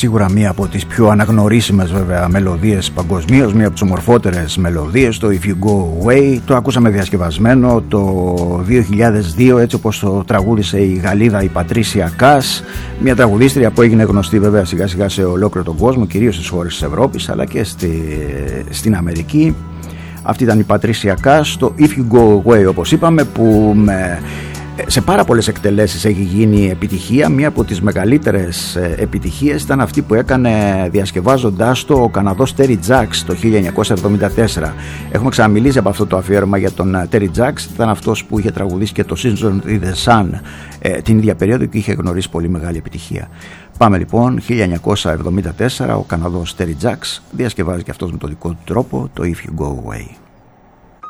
Σίγουρα μία από τις πιο αναγνωρίσιμες βέβαια μελωδίες παγκοσμίως, μία από τις ομορφότερες μελωδίες, το If You Go Away. Το ακούσαμε διασκευασμένο το 2002, έτσι όπως το τραγούδισε η Γαλλίδα η Πατρίσια Κας, μια τραγουδίστρια που έγινε γνωστή βέβαια σιγά σιγά σε ολόκληρο τον κόσμο, κυρίως στις χώρες της Ευρώπης αλλά και στην Αμερική. Αυτή ήταν η Πατρίσια Κας, το If You Go Away όπως είπαμε, που σε πάρα πολλές εκτελέσεις έχει γίνει επιτυχία. Μία από τις μεγαλύτερες επιτυχίες ήταν αυτή που έκανε διασκευάζοντάς το ο Καναδός Terry Jacks το 1974. Έχουμε ξαναμιλήσει από αυτό το αφιέρωμα για τον Terry Jacks. Ήταν αυτός που είχε τραγουδήσει και το Season in the Sun την ίδια περίοδο και είχε γνωρίσει πολύ μεγάλη επιτυχία. Πάμε λοιπόν, 1974, ο Καναδός Terry Jacks διασκευάζει και αυτός με τον δικό του τρόπο το If You Go Away.